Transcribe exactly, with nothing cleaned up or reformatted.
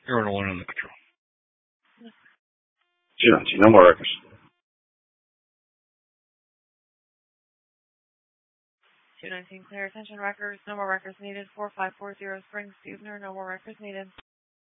You're the one on the control. two nineteen, no more records. two nineteen, clear attention records. No more records needed. four five four zero Springs, Buechner. No more records needed.